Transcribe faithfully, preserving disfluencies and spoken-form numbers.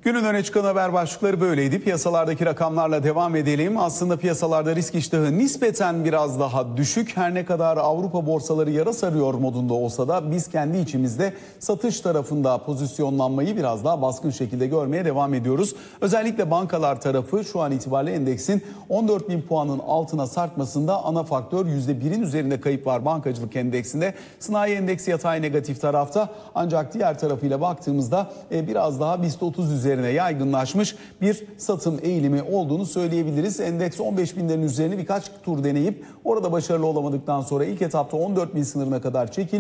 Günün öne çıkan haber başlıkları böyleydi. Piyasalardaki rakamlarla devam edelim. Aslında piyasalarda risk iştahı nispeten biraz daha düşük. Her ne kadar Avrupa borsaları yara sarıyor modunda olsa da biz kendi içimizde satış tarafında pozisyonlanmayı biraz daha baskın şekilde görmeye devam ediyoruz. Özellikle bankalar tarafı şu an itibariyle endeksin on dört bin puanın altına sarkmasında ana faktör. yüzde birin üzerinde kayıp var bankacılık endeksinde. Sanayi endeksi yatay negatif tarafta, ancak diğer tarafıyla baktığımızda biraz daha BIST otuz üzerinde yaygınlaşmış bir satım eğilimi olduğunu söyleyebiliriz. Endeks on beş binlerin üzerine birkaç tur deneyip orada başarılı olamadıktan sonra ilk etapta on dört bin sınırına kadar çekildi.